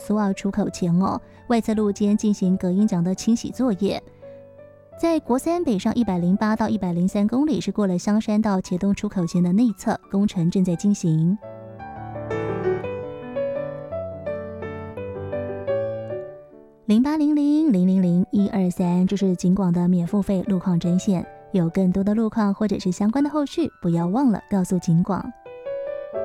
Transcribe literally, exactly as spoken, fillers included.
苏澳出口前哦，外侧路肩进行隔音墙的清洗作业。在国三北上一百零八到一百零三公里，是过了香山到茄东出口前的内侧，工程正在进行。零八零零零零零一二三，这是警广的免付费路况专线，有更多的路况或者是相关的后续，不要忘了告诉警广。